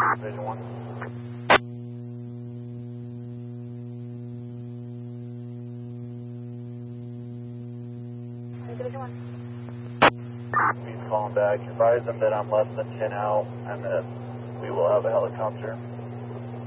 Division 1. Division 1. He's calling back. Advise them that I'm less than 10 out and that we will have a helicopter.